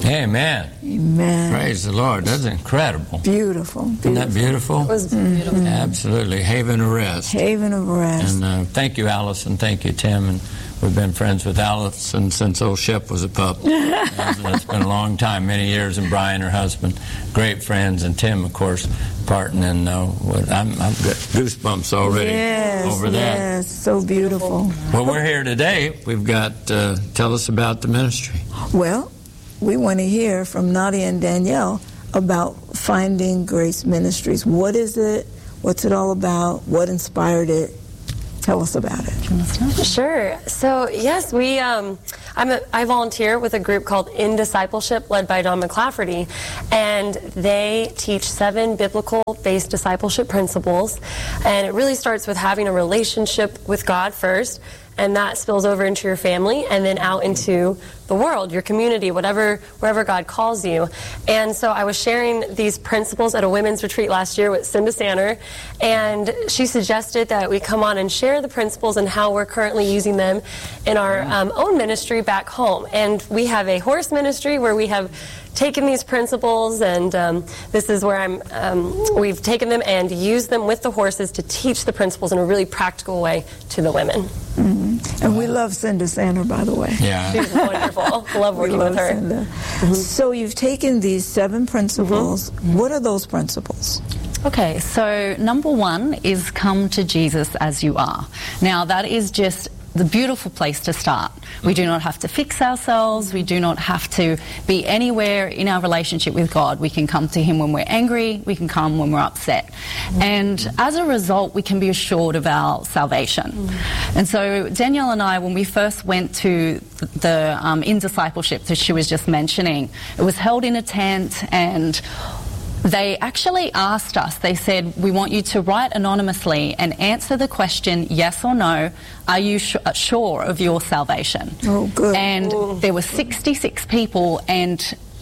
Amen. Amen. Praise the Lord. That's incredible. Beautiful. Isn't that beautiful? It was beautiful. Absolutely. Haven of rest. Haven of rest. And thank you, Allison. Thank you, Tim. And we've been friends with Allison since old Shep was a pup. It's been a long time, many years. And Brian, her husband, great friends. And Tim, of course, partner. And I've got goosebumps already over that. Yes, so beautiful. Well, we're here today. We've got, tell us about the ministry. Well, we want to hear from Nadia and Danielle about Finding Grace Ministries. What is it? What's it all about? What inspired it? Tell us about it. Sure. So, yes, I volunteer with a group called In Discipleship, led by Don McClafferty, and they teach 7 biblical-based discipleship principles, and it really starts with having a relationship with God first, and that spills over into your family and then out into the world, your community, wherever God calls you. And so I was sharing these principles at a women's retreat last year with Cinda Sanner, and she suggested that we come on and share the principles and how we're currently using them in our own ministry back home. And we have a horse ministry where we have taken these principles, and this is where we've taken them and used them with the horses to teach the principles in a really practical way to the women. Mm-hmm. And we love Cinda Sanner, by the way. Yeah. She's wonderful. Love working with her. Mm-hmm. So you've taken these 7 principles. Mm-hmm. What are those principles? Okay, so number 1 is come to Jesus as you are. Now, that is just the beautiful place to start. We do not have to fix ourselves. We do not have to be anywhere in our relationship with God. We can come to Him when we're angry. We can come when we're upset. And as a result, we can be assured of our salvation. And so Danielle and I, when we first went to the In Discipleship that she was just mentioning, it was held in a tent, and they actually asked us, they said, we want you to write anonymously and answer the question, yes or no, are you sure of your salvation? Oh, good. And there were 66 people, and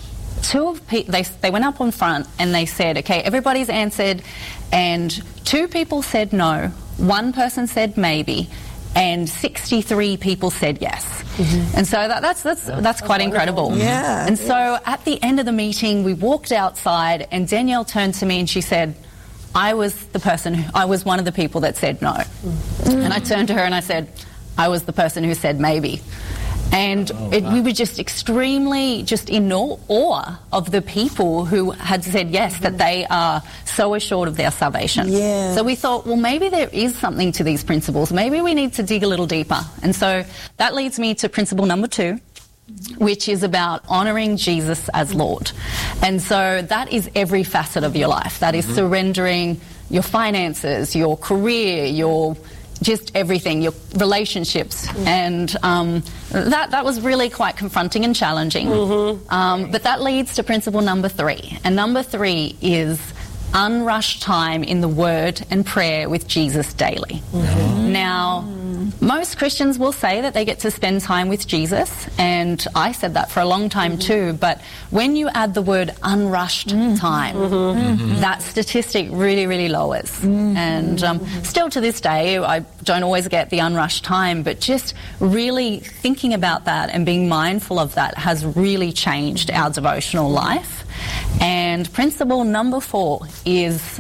they went up on front and they said, okay, everybody's answered, and 2 people said no, 1 person said maybe, and 63 people said yes. Mm-hmm. And so that's quite incredible. Yeah. And so at the end of the meeting, we walked outside, and Danielle turned to me and she said, I was one of the people that said no. Mm-hmm. And I turned to her and I said, I was the person who said maybe. And we were just extremely in awe of the people who had said yes, that they are so assured of their salvation. Yeah. So we thought, well, maybe there is something to these principles. Maybe we need to dig a little deeper. And so that leads me to principle number 2, which is about honoring Jesus as Lord. And so that is every facet of your life. That is surrendering your finances, your career, your just everything, your relationships. And that was really quite confronting and challenging. But that leads to principle number 3. And number 3 is unrushed time in the Word and prayer with Jesus daily. Now, most Christians will say that they get to spend time with Jesus, and I said that for a long time too, but when you add the word unrushed time, that statistic really, really lowers. And still to this day, I don't always get the unrushed time, but just really thinking about that and being mindful of that has really changed our devotional life. And principle number 4 is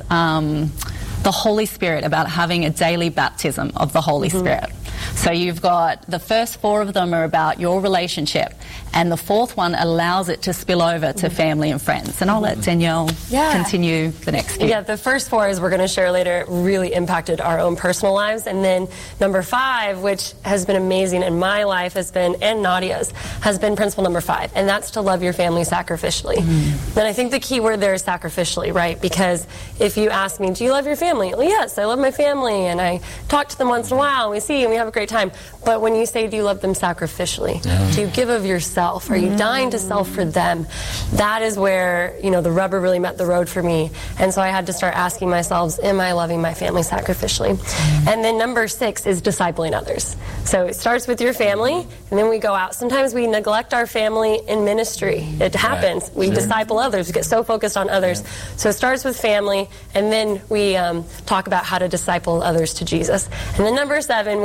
the Holy Spirit, about having a daily baptism of the Holy Spirit. So you've got the first 4 of them are about your relationship, and the 4th one allows it to spill over to family and friends. And I'll let Danielle continue the next few. Yeah, the first 4, as we're going to share later, really impacted our own personal lives. And then number 5, which has been amazing in my life, and Nadia's, has been principle number 5, and that's to love your family sacrificially. And I think the key word there is sacrificially, right? Because if you ask me, do you love your family? Well, yes, I love my family, and I talk to them once in a while, and we see, and we have a great time. But when you say, do you love them sacrificially? Do you give of yourself? Are you dying to self for them? That is where, the rubber really met the road for me. And so I had to start asking myself, am I loving my family sacrificially? And then number 6 is discipling others. So it starts with your family, and then we go out. Sometimes we neglect our family in ministry. It happens. We disciple others. We get so focused on others. So it starts with family, and then we talk about how to disciple others to Jesus. And then number 7, which is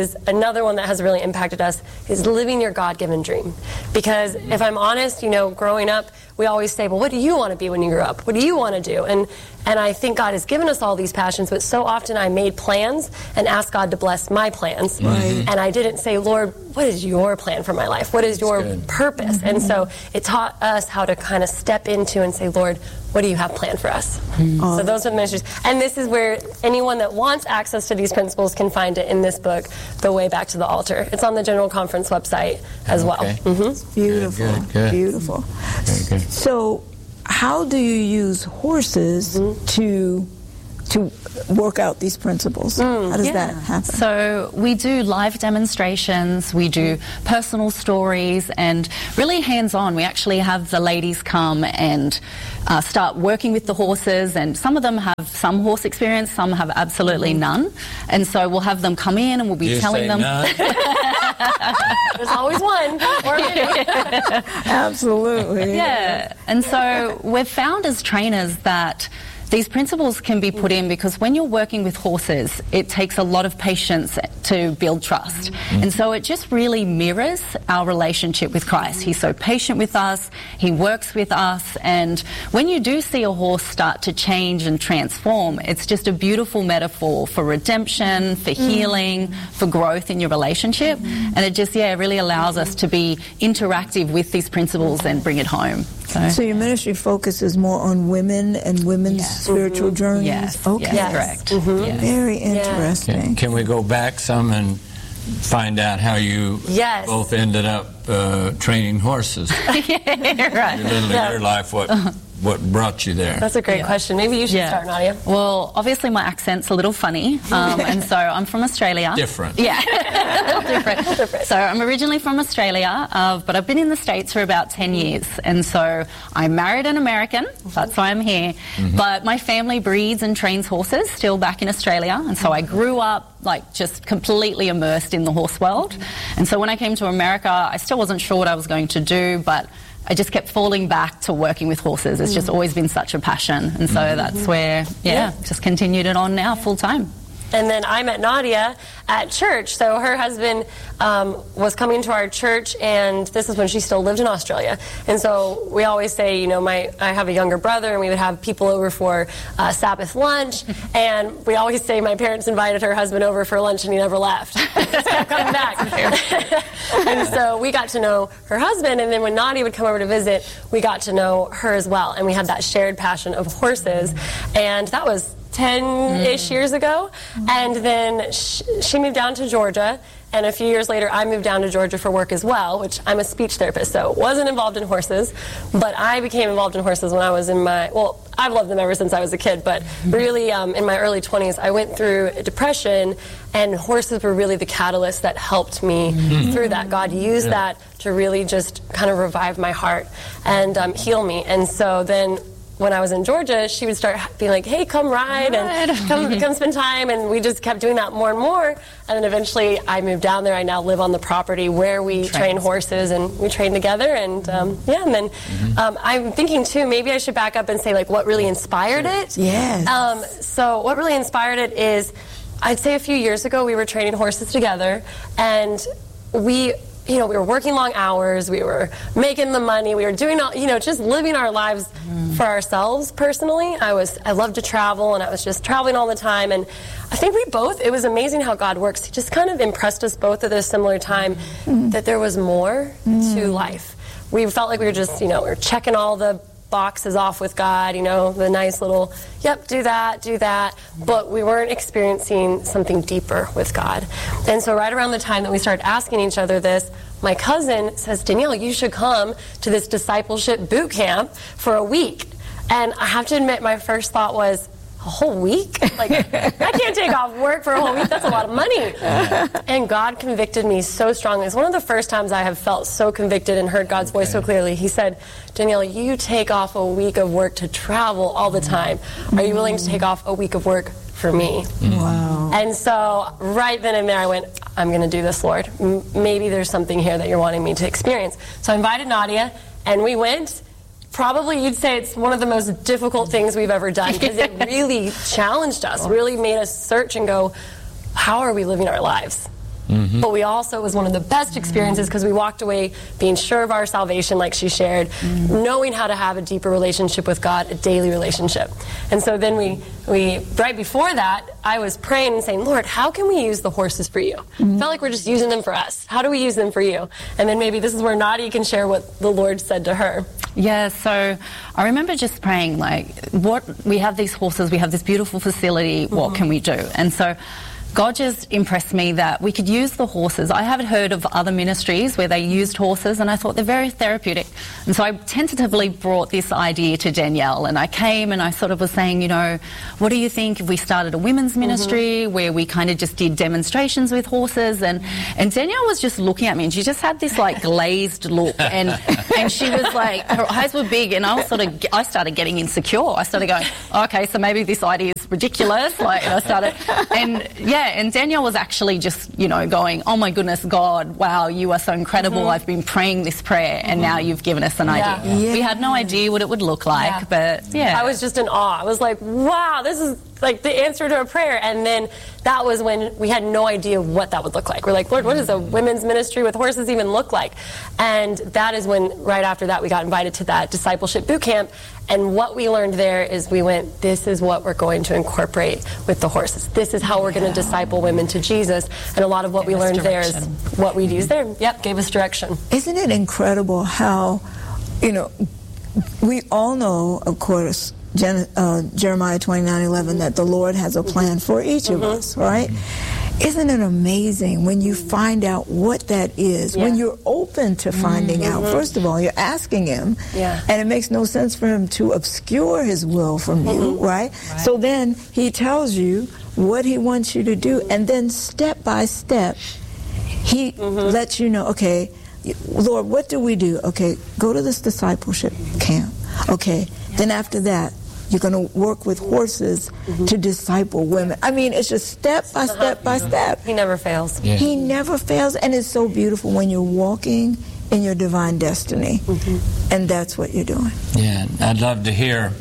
is another one that has really impacted us, is living your God-given dream. Because if I'm honest, growing up, we always say, well, what do you want to be when you grow up? What do you want to do? And I think God has given us all these passions, but so often I made plans and asked God to bless my plans. Right. And I didn't say, Lord, what is your plan for my life? What is your purpose? And so it taught us how to kind of step into and say, Lord, what do you have planned for us? So those are the ministries. And this is where anyone that wants access to these principles can find it in this book, The Way Back to the Altar. It's on the General Conference website as well. Beautiful. Good. Beautiful. Very good. So how do you use horses to work out these principles? How does that happen? So we do live demonstrations, we do personal stories, and really hands-on. We actually have the ladies come and start working with the horses, and some of them have some horse experience, some have absolutely none. And so we'll have them come in and we'll be telling them... There's always one. Absolutely. Yeah. And so we've found as trainers that these principles can be put in because when you're working with horses, it takes a lot of patience to build trust. And so it just really mirrors our relationship with Christ. He's so patient with us, he works with us, and when you do see a horse start to change and transform, it's just a beautiful metaphor for redemption, for healing, for growth in your relationship. And it just, really allows us to be interactive with these principles and bring it home. So your ministry focuses more on women and women's spiritual journeys? Yes. Okay. Yes, correct. Yes. Very interesting. Can we go back some and find out how you both ended up training horses? Right. Your life, what brought you there? That's a great question. Maybe you should start, Nadia. Well, obviously my accent's a little funny, and so I'm from Australia. Different. Yeah, different. So I'm originally from Australia, but I've been in the States for about 10 years, and so I married an American, that's why I'm here, but my family breeds and trains horses still back in Australia, and so I grew up just completely immersed in the horse world. And so when I came to America, I still wasn't sure what I was going to do, but I just kept falling back to working with horses. It's just always been such a passion. And so that's where, just continued it on now full time. And then I met Nadia at church. So her husband was coming to our church, and this is when she still lived in Australia. And so we always say, I have a younger brother, and we would have people over for Sabbath lunch. And we always say my parents invited her husband over for lunch, and he never left. He just kept coming back. And so we got to know her husband, and then when Nadia would come over to visit, we got to know her as well. And we had that shared passion of horses. And that was 10-ish years ago, and then she moved down to Georgia, and a few years later I moved down to Georgia for work as well, which I'm a speech therapist, so wasn't involved in horses, but I became involved in horses when I was in I've loved them ever since I was a kid, but really in my early 20s I went through a depression, and horses were really the catalyst that helped me through that. God used that to really just kind of revive my heart and heal me. And so then when I was in Georgia, she would start being like, hey, come ride and come spend time. And we just kept doing that more and more. And then eventually I moved down there. I now live on the property where we train horses, and we train together. And and then I'm thinking too, maybe I should back up and say what really inspired it. Yes. So what really inspired it is, I'd say a few years ago we were training horses together, and we were working long hours, we were making the money, we were doing all, just living our lives for ourselves personally. I loved to travel, and I was just traveling all the time, and I think it was amazing how God works. He just kind of impressed us both at a similar time that there was more to life. We felt like we were just, we were checking all the boxes off with God, the nice little, do that, but we weren't experiencing something deeper with God. And so right around the time that we started asking each other this, my cousin says, Danielle, you should come to this discipleship boot camp for a week. And I have to admit, my first thought was, a whole week? I can't take off work for a whole week. That's a lot of money. And God convicted me so strongly. It's one of the first times I have felt so convicted and heard God's voice so clearly. He said, Danielle, you take off a week of work to travel all the time. Are you willing to take off a week of work for me? Wow. And so right then and there I went, I'm going to do this, Lord. Maybe there's something here that you're wanting me to experience. So I invited Nadia, and we went. Probably you'd say it's one of the most difficult things we've ever done, because it really challenged us, really made us search and go, how are we living our lives? but we also, it was one of the best experiences because we walked away being sure of our salvation, like she shared, knowing how to have a deeper relationship with God, a daily relationship. And so then we right before that, I was praying and saying, Lord, how can we use the horses for you? Felt like we're just using them for us. How do we use them for you? And then maybe this is where Nadia can share what the Lord said to her. Yeah, so I remember just praying, like, we have these horses, we have this beautiful facility, what can we do? And so God just impressed me that we could use the horses. I haven't heard of other ministries where they used horses, and I thought they're very therapeutic. And so I tentatively brought this idea to Danielle, and I came and I sort of was saying, what do you think if we started a women's ministry where we kind of just did demonstrations with horses? And Danielle was just looking at me, and she just had this like glazed look, and she was like, her eyes were big, and I started getting insecure. I started going, okay, so maybe this idea is ridiculous. And Danielle was actually just, going, oh my goodness, God, wow, you are so incredible. I've been praying this prayer and now you've given us an idea. Yeah. We had no idea what it would look like, but yeah. I was just in awe. I was like, wow, this is like the answer to a prayer. And then that was when we had no idea what that would look like. We're like, Lord, what does a women's ministry with horses even look like? And that is when, right after that, we got invited to that discipleship boot camp. And what we learned there is we went, this is what we're going to incorporate with the horses. This is how we're going to disciple women to Jesus. And a lot of what we learned there is what we'd use there. Yep, gave us direction. Isn't it incredible how, we all know, of course, Jeremiah 29:11, that the Lord has a plan for each of us, right? Isn't it amazing when you find out what that is, when you're open to finding out? First of all, you're asking him, and it makes no sense for him to obscure his will from you, right? So then he tells you what he wants you to do, and then step by step, he lets you know, okay, Lord, what do we do? Okay, go to this discipleship camp. Okay, then after that, you're going to work with horses to disciple women. I mean, it's just step by step by step. He never fails. Yeah. He never fails, and it's so beautiful when you're walking in your divine destiny, and that's what you're doing. Yeah, I'd love to hear,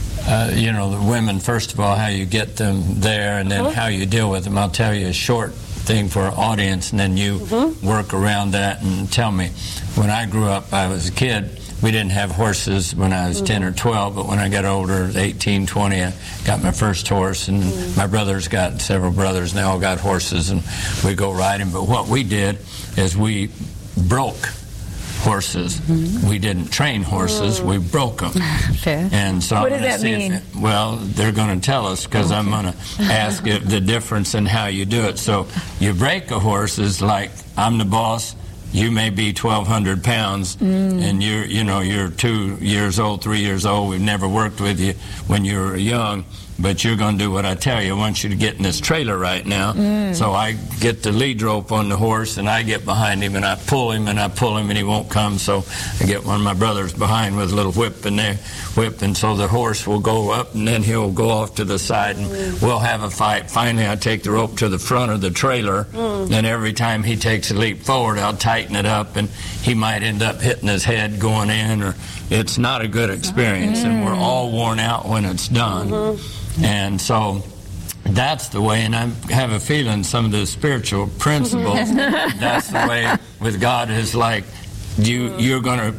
the women, first of all, how you get them there, and then how you deal with them. I'll tell you a short thing for our audience, and then you work around that and tell me. When I grew up, I was a kid. We didn't have horses when I was 10 or 12, but when I got older, 18, 20, I got my first horse, and my brothers got, several brothers, and they all got horses, and we go riding. But what we did is we broke horses. We didn't train horses, we broke them. Fair. And so What does that mean? They're going to tell us, because I'm going to ask the difference in how you do it. So you break a horse is like, I'm the boss. You may be 1,200 pounds, and you're 2 years old, 3 years old. We've never worked with you when you were young, but you're going to do what I tell you. I want you to get in this trailer right now. So I get the lead rope on the horse, and I get behind him, and I pull him, and he won't come. So I get one of my brothers behind with a little whip in there, and so the horse will go up, and then he'll go off to the side, and we'll have a fight. Finally, I take the rope to the front of the trailer, and every time he takes a leap forward, I'll tighten it up, and he might end up hitting his head going in, or it's not a good experience, and we're all worn out when it's done. And so that's the way, and I have a feeling some of the spiritual principles, that's the way with God is like, you're going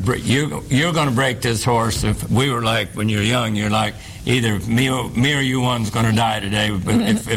to break this horse. If we were like, when you're young, you're like, either me or you one's going to die today, but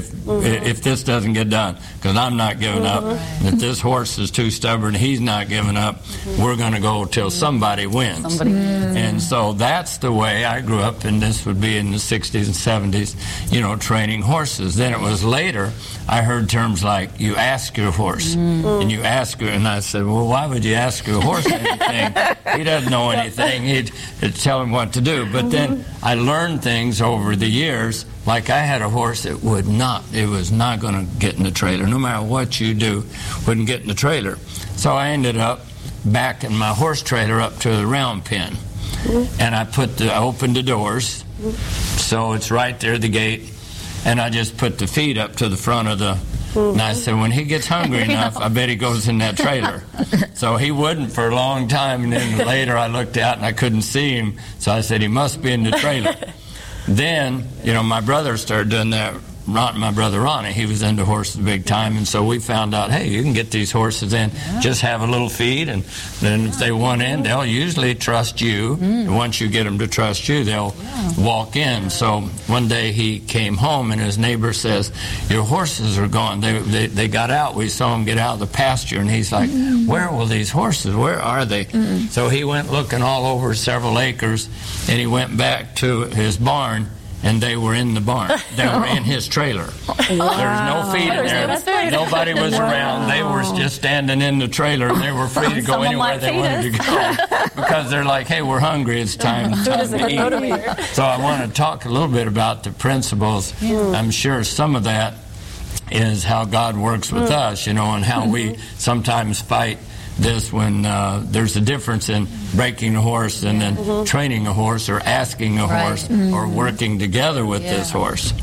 if this doesn't get done, because I'm not giving up. If this horse is too stubborn, he's not giving up. We're going to go till somebody wins. And so that's the way I grew up, and this would be in the 60s and 70s, training horses. Then it was later, I heard terms like, you ask your horse, and you ask her, and I said, well, why would you ask your horse anything? He doesn't know anything. He'd tell him what to do. But then I learned things over the years. Like I had a horse that was not going to get in the trailer. No matter what you do, wouldn't get in the trailer. So I ended up backing my horse trailer up to the round pen. And I opened the doors, so it's right there, the gate, and I just put the feet up to the front of the, and I said, when he gets hungry enough, I bet he goes in that trailer. So he wouldn't for a long time, and then later I looked out and I couldn't see him, so I said, he must be in the trailer. Then, my brother started doing that my brother Ronnie, he was into horses big time, and so we found out, hey, you can get these horses in, just have a little feed, and then if they want in, they'll usually trust you. And once you get them to trust you, they'll walk in. So one day he came home, and his neighbor says, your horses are gone. They got out. We saw them get out of the pasture, and he's like, where will these horses? Where are they? So he went looking all over several acres, and he went back to his barn, and they were in the barn. They were in his trailer. There was no feed in there. Nobody was around. They were just standing in the trailer, and they were free to go anywhere they wanted to go. Because they're like, hey, we're hungry. It's time to eat. So I want to talk a little bit about the principles. I'm sure some of that is how God works with us, and how we sometimes fight this when there's a difference in breaking a horse and then training a horse or asking a horse or working together with this horse.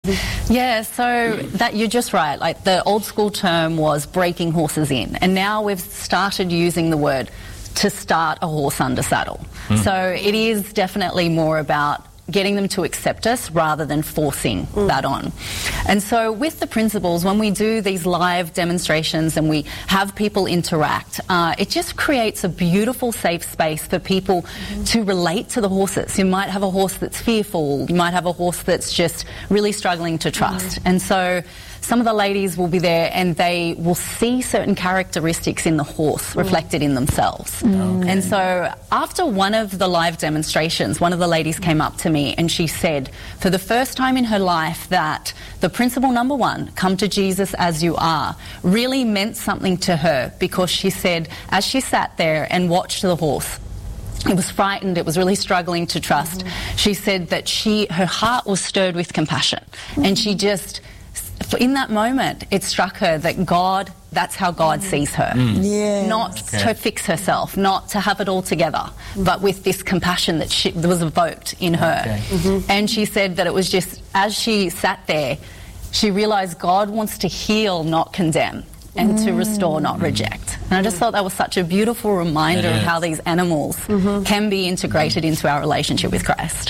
So that you're just right. Like the old school term was breaking horses in, and now we've started using the word to start a horse under saddle. So it is definitely more about getting them to accept us rather than forcing that on. And so with the principles, when we do these live demonstrations and we have people interact, it just creates a beautiful safe space for people to relate to the horses. You might have a horse that's fearful, you might have a horse that's just really struggling to trust. And so some of the ladies will be there and they will see certain characteristics in the horse reflected in themselves. And so after one of the live demonstrations, one of the ladies came up to me and she said, for the first time in her life, that the principle number 1, come to Jesus as you are, really meant something to her, because she said, as she sat there and watched the horse, it was frightened, it was really struggling to trust. She said that her heart was stirred with compassion, and she just, in that moment, it struck her that God, that's how God sees her. Not to fix herself, not to have it all together, but with this compassion that was evoked in her. And she said that it was just, as she sat there, she realized God wants to heal, not condemn, and to restore, not reject. And I just thought that was such a beautiful reminder of how these animals can be integrated into our relationship with Christ.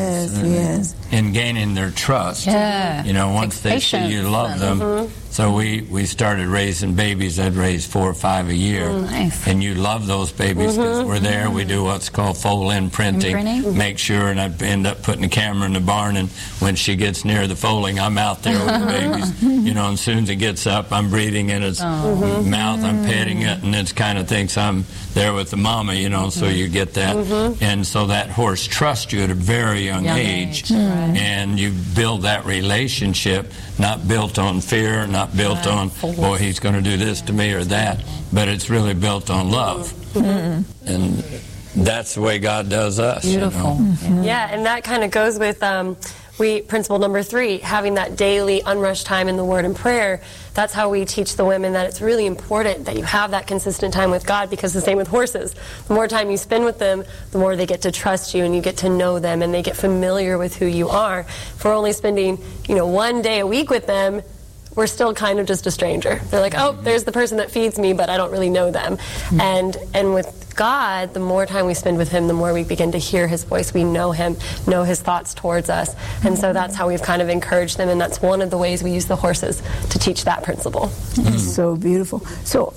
And gaining their trust. Once they see you love them. So we started raising babies. I'd raise 4 or 5 a year. And you love those babies because we're there. We do what's called foal-in printing. Make sure, and I end up putting the camera in the barn, and when she gets near the foaling, I'm out there with the babies. And as soon as it gets up, I'm breathing in its mouth, I'm petting it, and it kind of thinks I'm there with the mama, so you get that. And so that horse trusts you at a very young age. And you build that relationship, not built on fear, not built on, boy, he's going to do this to me or that, but it's really built on love. And that's the way God does us. Beautiful. Yeah, and that kind of goes with principle number 3, having that daily unrushed time in the Word and prayer. That's how we teach the women that it's really important that you have that consistent time with God, because the same with horses. The more time you spend with them, the more they get to trust you and you get to know them and they get familiar with who you are. If we're only spending, 1 day a week with them, we're still kind of just a stranger. They're like, oh, there's the person that feeds me, but I don't really know them. And with God, the more time we spend with Him, the more we begin to hear His voice. We know Him, know His thoughts towards us. And so that's how we've kind of encouraged them, and that's one of the ways we use the horses to teach that principle. So beautiful. So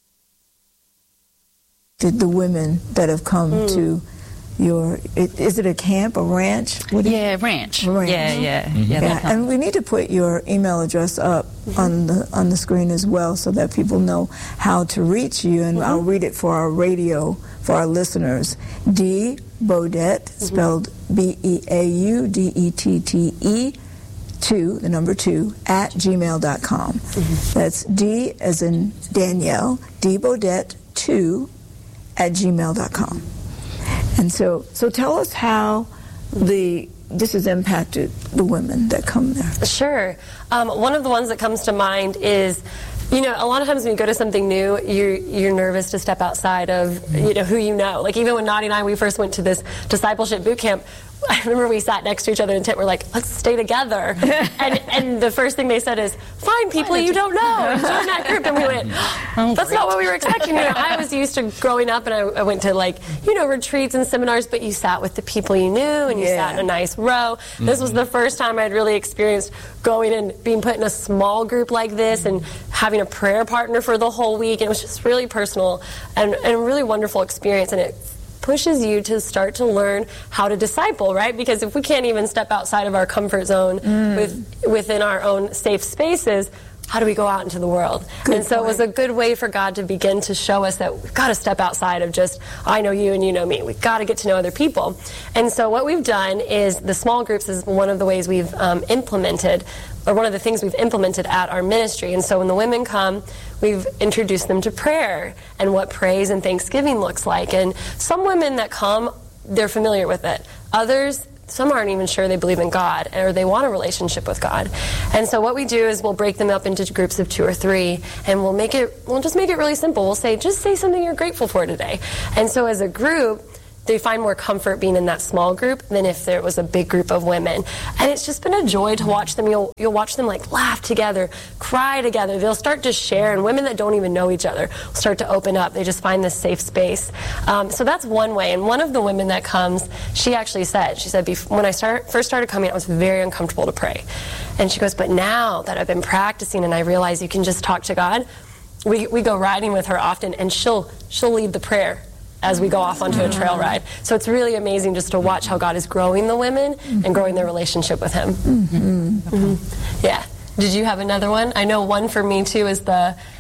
the women that have come to is it a camp, a ranch? Ranch. And we need to put your email address up on the screen as well, so that people know how to reach you. And I'll read it for our radio, for our listeners. D. Beaudette, spelled BeauDette, 2, the number 2, at gmail.com. That's D as in Danielle, D. Beaudette 2 at gmail.com. And so tell us how this has impacted the women that come there. Sure. One of the ones that comes to mind is, a lot of times when you go to something new, you're nervous to step outside of, who you know. Like even when Nadia and I, we first went to this discipleship boot camp, I remember we sat next to each other in tent. We're like, let's stay together. and the first thing they said is, find people you don't know and join that group. And we went, that's not what we were expecting. I was used to growing up, and I went to retreats and seminars, but you sat with the people you knew, and you sat in a nice row. This was the first time I'd really experienced going and being put in a small group like this and having a prayer partner for the whole week. And it was just really personal and a really wonderful experience. And it pushes you to start to learn how to disciple, right? Because if we can't even step outside of our comfort zone within our own safe spaces, how do we go out into the world? And so it was a good way for God to begin to show us that we've got to step outside of just, I know you and you know me. We've got to get to know other people. And so what we've done is the small groups is one of the ways we've implemented, or one of the things we've implemented at our ministry. And so when the women come, we've introduced them to prayer and what praise and thanksgiving looks like. And some women that come, they're familiar with it. Others, some aren't even sure they believe in God or they want a relationship with God. And so what we do is we'll break them up into groups of 2 or 3, and we'll just make it really simple. We'll say, just say something you're grateful for today. And so as a group, they find more comfort being in that small group than if there was a big group of women. And it's just been a joy to watch them. You'll watch them laugh together, cry together. They'll start to share, and women that don't even know each other will start to open up. They just find this safe space. So that's one way. And one of the women that comes, she said, when I first started coming, I was very uncomfortable to pray. And she goes, but now that I've been practicing and I realize you can just talk to God, we go riding with her often, and she'll lead the prayer as we go off onto a trail ride. So it's really amazing just to watch how God is growing the women and growing their relationship with Him. Yeah. Did you have another one? I know one for me too is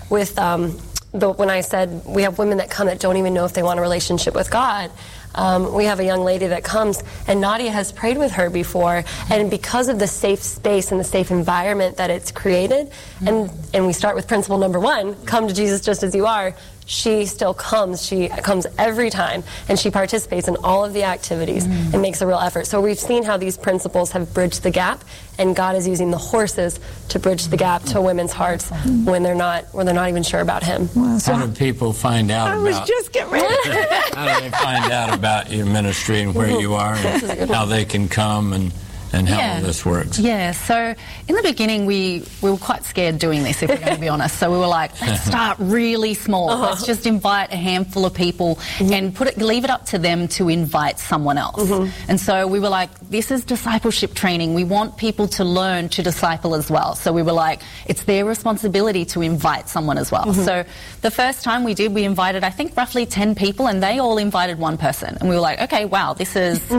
when I said we have women that come that don't even know if they want a relationship with God. We have a young lady that comes, and Nadia has prayed with her before, and because of the safe space and the safe environment that it's created, and we start with principle number 1, come to Jesus just as you are, she still comes. She comes every time, and she participates in all of the activities and makes a real effort. So we've seen how these principles have bridged the gap, and God is using the horses to bridge the gap to women's hearts when they're not even sure about Him. Wow, how do people find out I was just getting ready. How do they find out about your ministry and where you are, and how they can come and how all this works? Yeah, so in the beginning we were quite scared doing this, if we're going to be honest. So we were like, let's start really small. Let's just invite a handful of people and leave it up to them to invite someone else. And so we were like, this is discipleship training. We want people to learn to disciple as well. So we were like, it's their responsibility to invite someone as well. So the first time we invited, I think, roughly 10 people, and they all invited one person. And we were like, okay, wow, this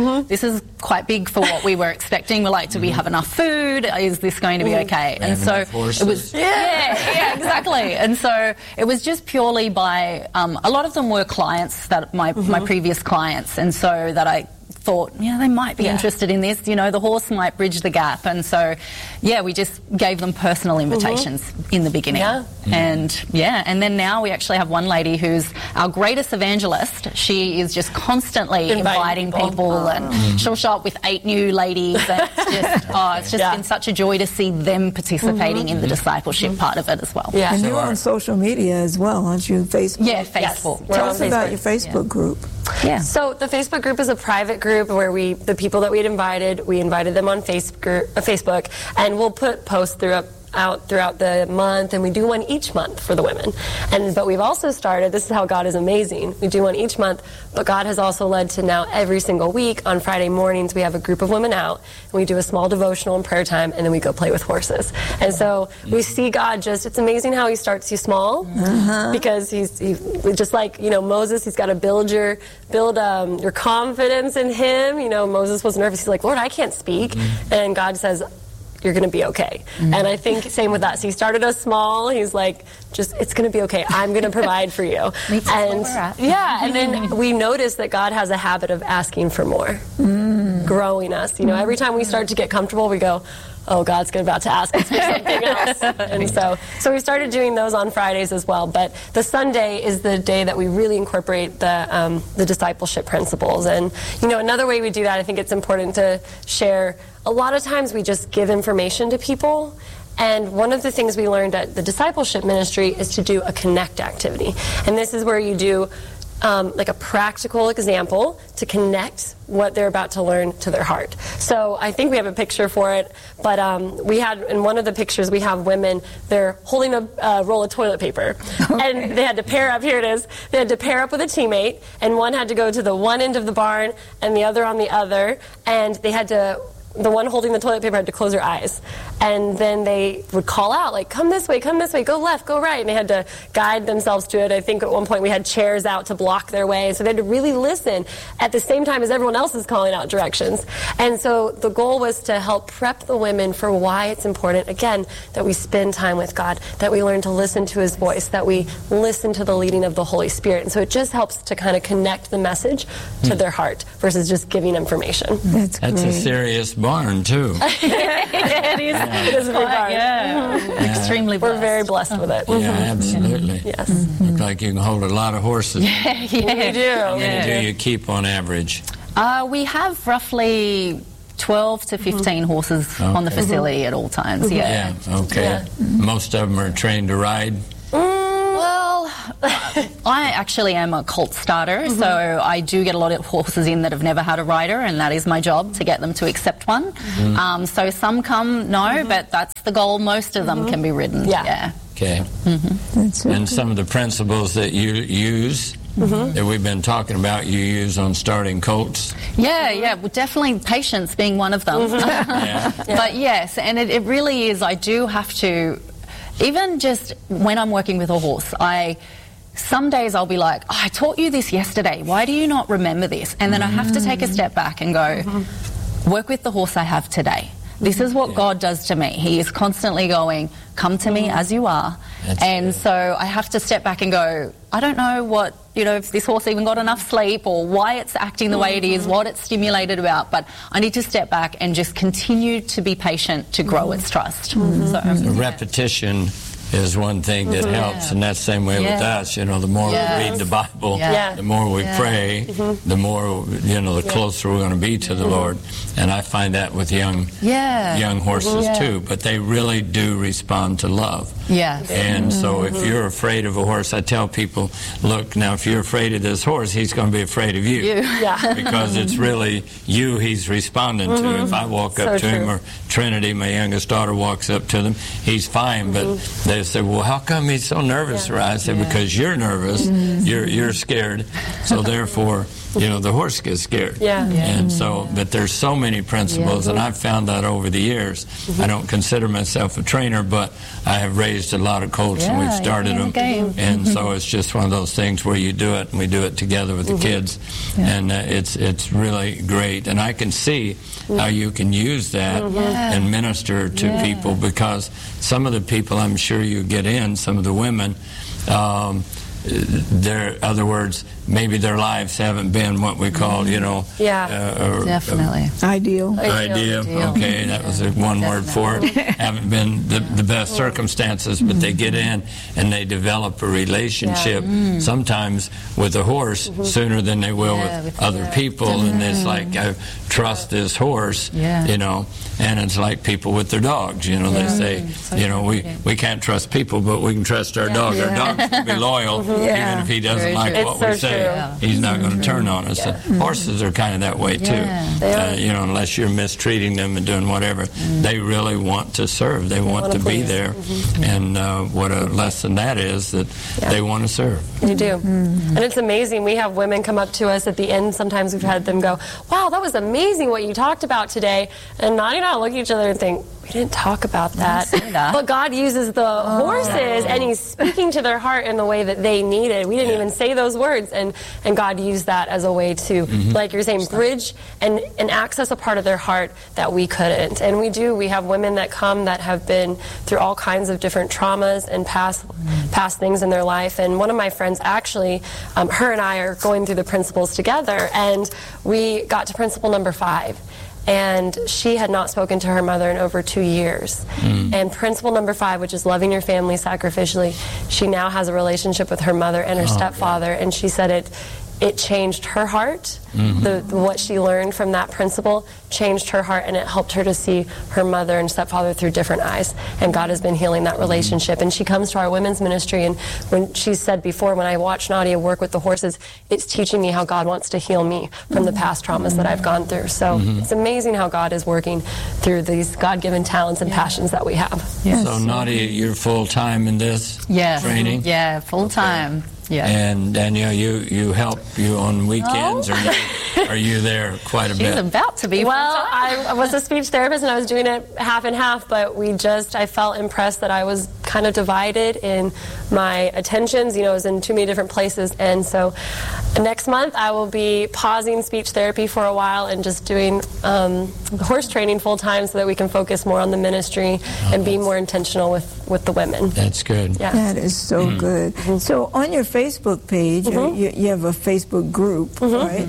is quite big for what we were expecting. We're like, do we have enough food? Is this going to be okay? And so it was, yeah, exactly. And so it was just purely by, a lot of them were clients, that my previous clients, and so that I thought, they might be interested in this. The horse might bridge the gap. And so, we just gave them personal invitations in the beginning. And then now we actually have one lady who's our greatest evangelist. She is just constantly inviting people, and she'll show up with 8 new ladies. And it's just been such a joy to see them participating in the discipleship part of it as well. Yeah. And you're on social media as well, aren't you? Facebook? Yeah, Facebook. Yes. Tell us about your Facebook group. Yeah. So the Facebook group is a private group where the people that we invited them on Facebook, and we'll put posts throughout the month, and we do one each month for the women. But we've also started, this is how God is amazing, we do one each month, but God has also led to now every single week on Friday mornings we have a group of women out, and we do a small devotional and prayer time, and then we go play with horses. And so we see God it's amazing how He starts you small, because he just like Moses, He's got to build your confidence in Him. Moses was nervous. He's like, Lord, I can't speak. And God says, you're going to be okay. And I think same with us. He started us small. He's like, it's going to be okay. I'm going to provide for you. And then we notice that God has a habit of asking for more, growing us. Every time we start to get comfortable, we go, oh, God's about to ask us for something else. And so we started doing those on Fridays as well. But the Sunday is the day that we really incorporate the discipleship principles. And, another way we do that, I think it's important to share. A lot of times we just give information to people. And one of the things we learned at the discipleship ministry is to do a connect activity. And this is where you do like a practical example to connect what they're about to learn to their heart. So I think we have a picture for it, but we had, in one of the pictures, we have women, they're holding a roll of toilet paper. Okay. And they had to pair up, here it is, they had to pair up with a teammate, and one had to go to the one end of the barn and the other on the other, and they had to, the one holding the toilet paper had to close her eyes. And then they would call out, like, come this way, go left, go right. And they had to guide themselves to it. I think at one point we had chairs out to block their way. So they had to really listen at the same time as everyone else is calling out directions. And so the goal was to help prep the women for why it's important, again, that we spend time with God, that we learn to listen to His voice, that we listen to the leading of the Holy Spirit. And so it just helps to kind of connect the message to their heart versus just giving information. That's a serious barn, too. It is a big barn. Extremely blessed. We're very blessed with it. Yeah, absolutely. Yes. Looks like you can hold a lot of horses. We do. How many do you keep on average? We have roughly 12 to 15 horses on the facility at all times. Yeah, okay. Yeah. Most of them are trained to ride? Well, I actually am a colt starter, so I do get a lot of horses in that have never had a rider, and that is my job, to get them to accept one. So some come, but that's the goal. Most of them can be ridden. Yeah. Okay. And some of the principles that you use that we've been talking about, you use on starting colts? Yeah, well, definitely patience being one of them. But yes, and it really is, I do have to, even just when I'm working with a horse, some days I'll be like, I taught you this yesterday, why do you not remember this? And then I have to take a step back and go, work with the horse I have today. This is what God does to me. He is constantly going, come to me as you are. So I have to step back and go, I don't know what, if this horse even got enough sleep or why it's acting the way it is, what it's stimulated about, but I need to step back and just continue to be patient to grow its trust. So repetition is one thing that helps, and that's the same way with us. The more we read the Bible, the more we pray, the more, the closer we're going to be to the Lord. And I find that with young horses too, but they really do respond to love. And so if you're afraid of a horse, I tell people, look, now if you're afraid of this horse, he's going to be afraid of you. Because it's really you he's responding to. If I walk up to him, or Trinity, my youngest daughter, walks up to them, he's fine, but they say, well, how come he's so nervous? I said, because you're nervous, you're scared, so therefore, the horse gets scared. And so, but there's so many principles, and I've found that over the years. I don't consider myself a trainer, but I have raised a lot of colts, and we've started them. And so it's just one of those things where you do it, and we do it together with the kids, and it's really great. And I can see how you can use that and minister to people, because some of the people I'm sure you get in, some of the women, other words, maybe their lives haven't been what we call, definitely ideal. Okay, that was one word for it. Haven't been the best circumstances, but they get in and they develop a relationship, sometimes with a horse sooner than they will with other people. And it's like, I trust this horse, and it's like people with their dogs. They say, we can't trust people, but we can trust our dog. Our dog's going to be loyal, even if he doesn't like what we say. He's not going to turn on us. Horses are kind of that way too. Unless you're mistreating them and doing whatever, they really want to serve. They want to be there. And what a lesson that is, that they want to serve. They do. And it's amazing. We have women come up to us at the end. Sometimes we've had them go, wow, that was amazing what you talked about today. And Nani and I look at each other and think, we didn't talk about that. But God uses the horses, and He's speaking to their heart in the way that they needed. We didn't even say those words, and God used that as a way to, like you're saying, bridge and access a part of their heart that we couldn't. And we do. We have women that come that have been through all kinds of different traumas and past things in their life. And one of my friends, actually, her and I are going through the principles together, and we got to principle number 5. And she had not spoken to her mother in over 2 years. And principle number 5, which is loving your family sacrificially, she now has a relationship with her mother and her stepfather. And she said it changed her heart. What she learned from that principle changed her heart, and it helped her to see her mother and stepfather through different eyes. And God has been healing that relationship. And she comes to our women's ministry, and when she said before, when I watch Nadia work with the horses, it's teaching me how God wants to heal me from the past traumas that I've gone through. So it's amazing how God is working through these God-given talents and passions that we have. Yes. So Nadia, you're full-time in this training? Yeah, full-time. Okay. Yeah. And Danielle, you help you on weekends, or are you there quite a bit? She's about to be. Well, I was a speech therapist, and I was doing it half and half, but I felt impressed that I was kind of divided in my attentions. I was in too many different places. And so next month I will be pausing speech therapy for a while and just doing horse training full time, so that we can focus more on the ministry and be more intentional with the women. That's good. Yeah. That is so good. So on your Facebook page, you have a Facebook group, right?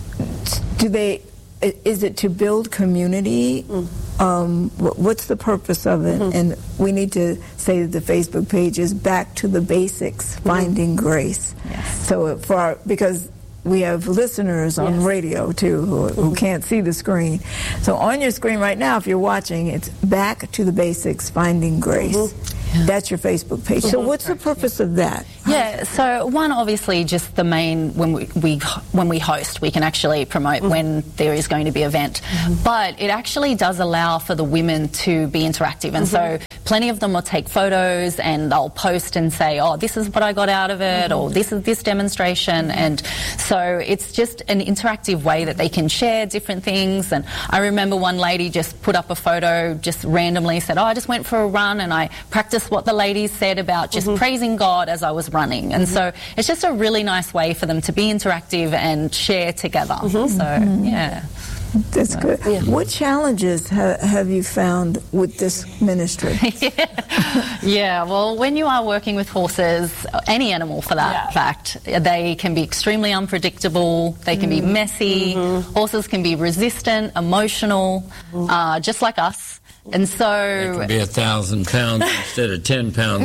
Is it to build community? What's the purpose of it? And we need to say that the Facebook page is Back to the Basics, Finding Grace. Yes. So because we have listeners on radio too who can't see the screen. So on your screen right now, if you're watching, it's Back to the Basics, Finding Grace. That's your Facebook page. So what's the purpose of that? Yeah, so one, obviously, just the main, when we host, we can actually promote when there is going to be an event. But it actually does allow for the women to be interactive. And so plenty of them will take photos and they'll post and say, oh, this is what I got out of it, or this is this demonstration. And so it's just an interactive way that they can share different things. And I remember one lady just put up a photo, just randomly said, oh, I just went for a run and I practiced what the ladies said about just praising God as I was running. And so it's just a really nice way for them to be interactive and share together. So, yeah. That's good. What challenges have you found with this ministry? Yeah, well, when you are working with horses, any animal for that fact, they can be extremely unpredictable, they can be messy, horses can be resistant, emotional, just like us. And so it could be 1,000 pounds instead of 10 pounds.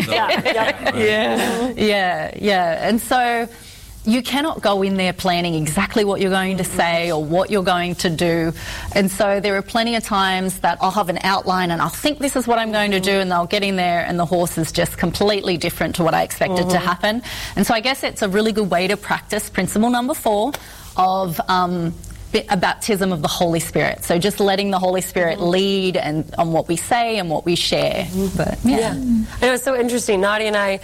Yeah. And so you cannot go in there planning exactly what you're going to say or what you're going to do. And so there are plenty of times that I'll have an outline and I'll think this is what I'm going to do, and they'll get in there and the horse is just completely different to what I expected to happen. And so I guess it's a really good way to practice principle number 4 of a baptism of the Holy Spirit. So just letting the Holy Spirit lead and on what we say and what we share. But I know, it's so interesting. Nadia and I,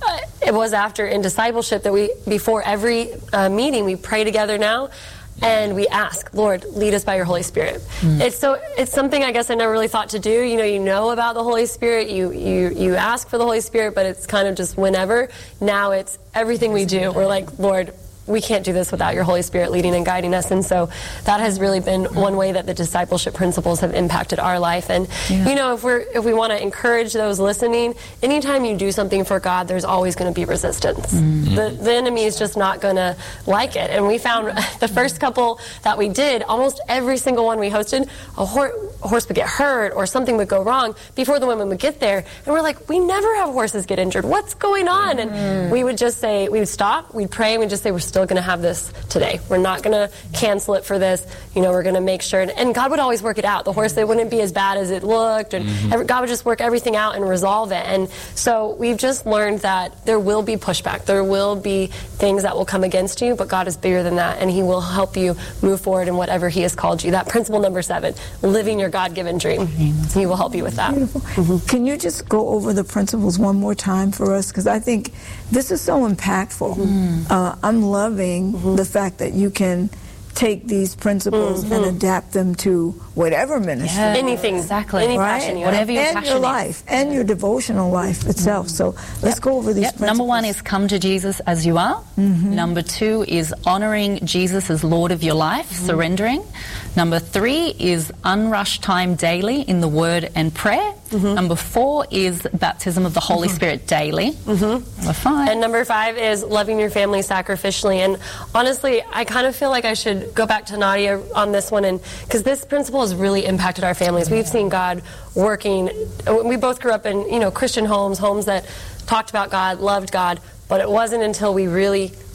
it was after in discipleship that before every meeting, we pray together now. And we ask, Lord, lead us by your Holy Spirit. It's something I guess I never really thought to do. You know about the Holy Spirit. You ask for the Holy Spirit, but it's kind of just whenever. Now it's everything we do. We're like, Lord, we can't do this without your Holy Spirit leading and guiding us. And so that has really been one way that the discipleship principles have impacted our life. And if we want to encourage those listening, anytime you do something for God, there's always going to be resistance. The enemy is just not going to like it. And we found the first couple that we did, almost every single one we hosted, a horse would get hurt or something would go wrong before the women would get there. And we're like, we never have horses get injured. What's going on? And we would just say, we would stop, we'd pray, and we'd just say, we're still going to have this today. We're not going to cancel it for this. We're going to make sure. And God would always work it out. The horse, it wouldn't be as bad as it looked. And God would just work everything out and resolve it. And so we've just learned that there will be pushback. There will be things that will come against you, but God is bigger than that, and He will help you move forward in whatever He has called you. That principle number 7, living your God-given dream. He will help you with that. Can you just go over the principles one more time for us? Because I think this is so impactful. I'm loving the fact that you can take these principles and adapt them to whatever ministry. Yeah, anything. Exactly. Any right? passion you Whatever your and passion your is. life and your devotional life itself. So let's go over these principles. Number 1 is come to Jesus as you are. Number 2 is honoring Jesus as Lord of your life, surrendering. Number 3 is unrushed time daily in the Word and prayer. Number 4 is baptism of the Holy Spirit daily. Number 5. And number 5 is loving your family sacrificially. And honestly, I kind of feel like I should go back to Nadia on this one, and because this principle has really impacted our families. We've seen God working. We both grew up in Christian homes that talked about God, loved God, but it wasn't until we really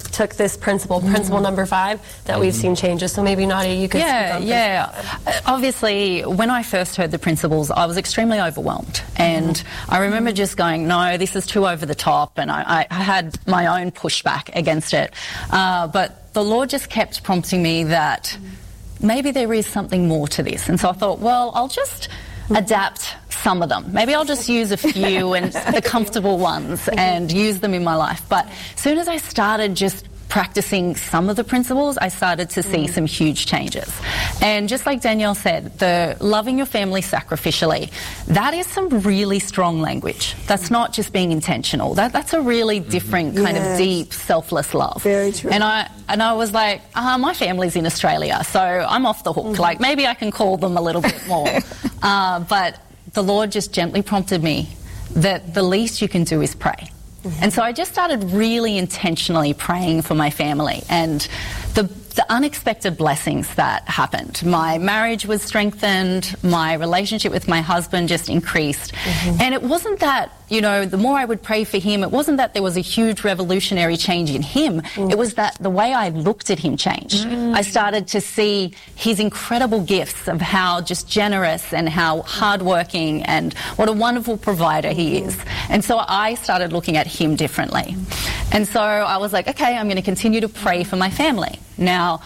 took this principle number 5, that we've seen changes. So maybe, Nadia, you could speak on this. Obviously, when I first heard the principles, I was extremely overwhelmed. And I remember just going, no, this is too over the top. And I had my own pushback against it. But the Lord just kept prompting me that maybe there is something more to this. And so I thought, well, I'll just adapt some of them. Maybe I'll just use a few and the comfortable ones and use them in my life. But as soon as I started just practicing some of the principles, I started to see some huge changes. And just like Danielle said, the loving your family sacrificially, that is some really strong language. That's not just being intentional. That's a really different kind of deep, selfless love. Very true. And I was like, my family's in Australia, so I'm off the hook. Like, maybe I can call them a little bit more. But the Lord just gently prompted me that the least you can do is pray. And so I just started really intentionally praying for my family, and the unexpected blessings that happened. My marriage was strengthened, my relationship with my husband just increased. And it wasn't that, the more I would pray for him, it wasn't that there was a huge revolutionary change in him. It was that the way I looked at him changed. I started to see his incredible gifts of how just generous and how hardworking and what a wonderful provider he is. And so I started looking at him differently. And so I was like, okay, I'm going to continue to pray for my family. Now,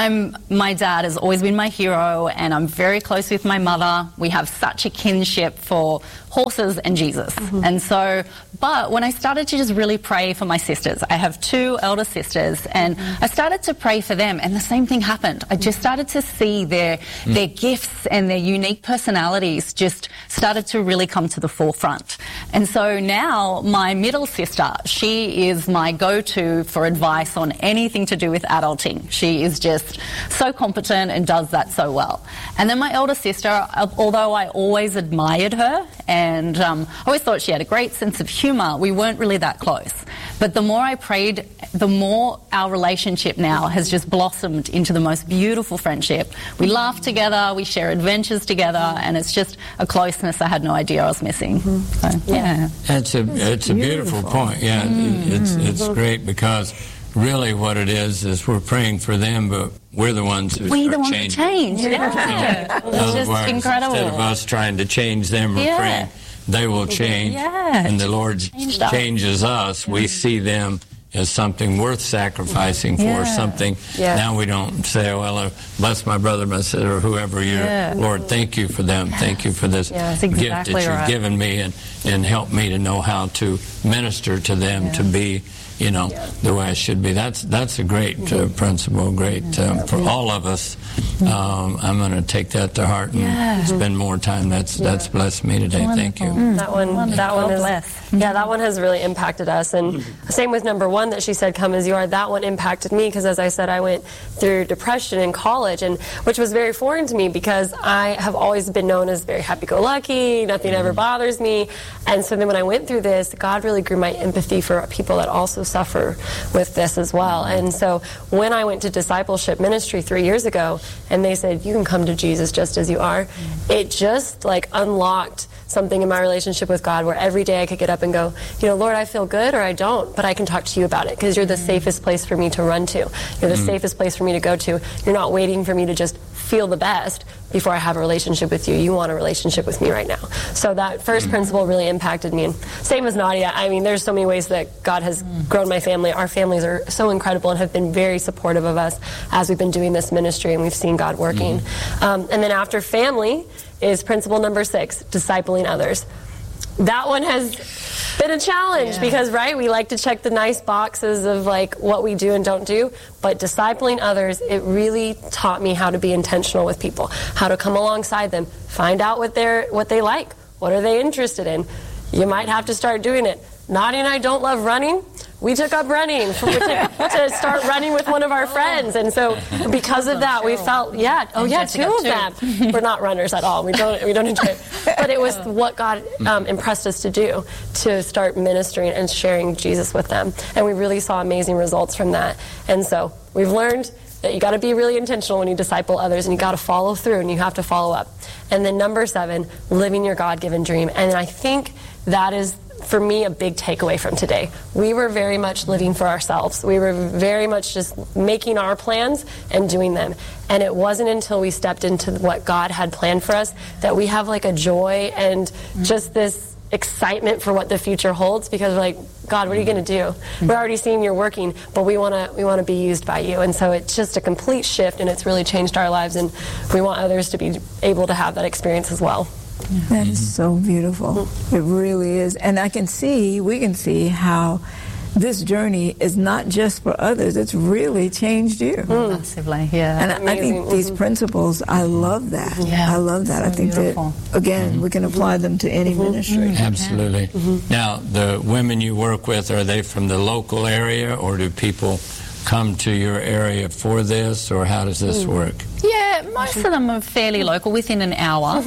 my dad has always been my hero, and I'm very close with my mother. We have such a kinship for horses and Jesus. And so, but when I started to just really pray for my sisters, I have 2 elder sisters, and I started to pray for them, and the same thing happened. I just started to see their gifts and their unique personalities just started to really come to the forefront. And so now my middle sister, she is my go-to for advice on anything to do with adulting. She is just so competent and does that so well. And then my elder sister, although I always admired her and I always thought she had a great sense of humour, we weren't really that close. But the more I prayed, the more our relationship now has just blossomed into the most beautiful friendship. We laugh together, we share adventures together, and it's just a closeness I had no idea I was missing. So, yeah. It's a beautiful point. Yeah, it's great, because really what it is we're praying for them, but we're the ones who change. Yeah. It's just incredible. Instead of us trying to change them, we're praying they will change. And the Lord changes us. We see them as something worth sacrificing for, something. Now we don't say, well, bless my brother, my sister, or whoever you're. Lord, thank you for them. Thank you for this gift that you've given me, and help me to know how to minister to them, to be the way I should be. That's a great principle, great for all of us. I'm going to take that to heart and spend more time. That's blessed me today. Wonderful. Thank you. That one has really impacted us. And same with number 1 that she said, come as you are. That one impacted me, because as I said, I went through depression in college, and which was very foreign to me, because I have always been known as very happy-go-lucky, nothing ever bothers me. And so then when I went through this, God really grew my empathy for people that also suffer with this as well. And so when I went to discipleship ministry 3 years ago, and they said, you can come to Jesus just as you are, it just unlocked something in my relationship with God, where every day I could get up and go, Lord, I feel good or I don't, but I can talk to you about it, because you're the safest place for me to run to. You're the safest place for me to go to. You're not waiting for me to just feel the best before I have a relationship with you. You want a relationship with me right now. So that first principle really impacted me. And same as Nadia. I mean, there's so many ways that God has grown my family. Our families are so incredible and have been very supportive of us as we've been doing this ministry, and we've seen God working. And then after family is principle number 6, discipling others. That one has been a challenge because, we like to check the nice boxes of what we do and don't do, but discipling others, it really taught me how to be intentional with people, how to come alongside them, find out what they like, what are they interested in. You might have to start doing it. Nadia and I don't love running. We took up running to start running with one of our friends, and so because of that, we felt 2 of them. We're not runners at all. We don't enjoy it, but it was what God impressed us to do, to start ministering and sharing Jesus with them, and we really saw amazing results from that. And so we've learned that you got to be really intentional when you disciple others, and you got to follow through, and you have to follow up. And then number 7, living your God-given dream, and I think that is for me, a big takeaway from today. We were very much living for ourselves. We were very much just making our plans and doing them. And it wasn't until we stepped into what God had planned for us that we have like a joy and just this excitement for what the future holds, because we're like, God, what are you going to do? We're already seeing you're working, but we want to be used by you. And so it's just a complete shift, and it's really changed our lives, and we want others to be able to have that experience as well. That is so beautiful. It really is. And we can see how this journey is not just for others, it's really changed you. Massively, yeah. And I think these principles, I love that. Yeah. I love that. So I think beautiful. that, again, we can apply them to any ministry. Absolutely. Now, the women you work with, are they from the local area, or do people come to your area for this, or how does this work? Yeah, most of them are fairly local, within an hour.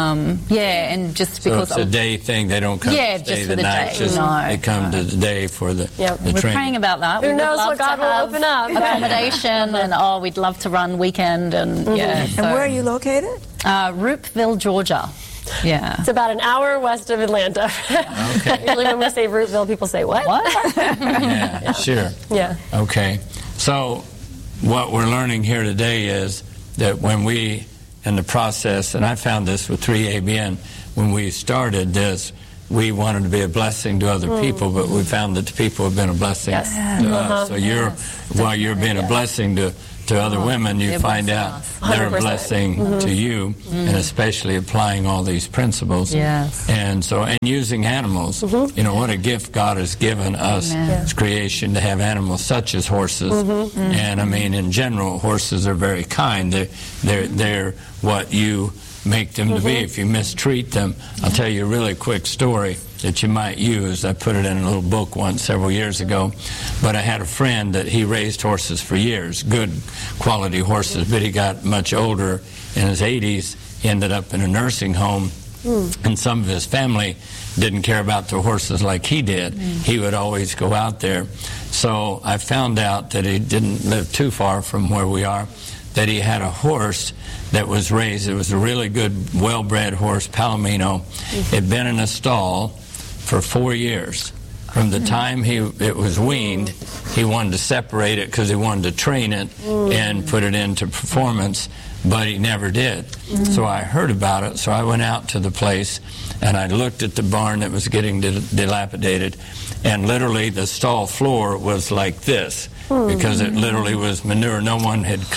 And just So because it's a day thing, they don't come Yeah, to stay just for the the night, day. just No, they come to the day for the we're training. praying about that. Who We would knows love what God to will have open up. accommodation, and we'd love to run weekend, and And where are you located? Roopville, Georgia. Yeah. It's about an hour west of Atlanta. Okay. Usually when we say Rootville, people say, what? What? Yeah, sure. Yeah. Okay. So what we're learning here today is that when we, in the process, and I found this with 3ABN, when we started this, we wanted to be a blessing to other people, but we found that the people have been a blessing Yes. to us. So while you're being a blessing to other women, you They're find blessing out us. they're a 100%. blessing to you, and especially applying all these principles. Yes. And so, and using animals, you know, what a gift God has given us Amen. as creation to have animals such as horses. And I mean, in general, horses are very kind. They're what you make them to be. If you mistreat them, I'll tell you a really quick story that you might use. I put it in a little book once several years ago. But I had a friend that he raised horses for years, good quality horses, but he got much older in his 80s. He ended up in a nursing home, and some of his family didn't care about the horses like he did. He would always go out there. So I found out that he didn't live too far from where we are, that he had a horse that was raised. It was a really good, well-bred horse, Palomino. Had been in a stall for 4 years. From the time it was weaned, he wanted to separate it because he wanted to train it and put it into performance, but he never did. So I heard about it, so I went out to the place and I looked at the barn that was getting dilapidated, and literally the stall floor was like this, because it literally was manure. No one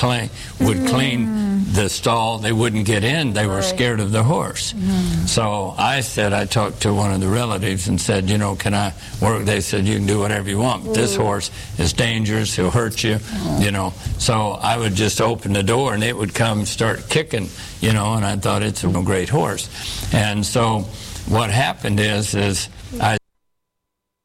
would clean the stall. They wouldn't get in. They were scared of the horse. So I talked to one of the relatives and said, you know, can I work? They said, you can do whatever you want, but this horse is dangerous. He'll hurt you, you know. So I would just open the door and it would come start kicking, you know, and I thought it's a great horse. And so what happened is I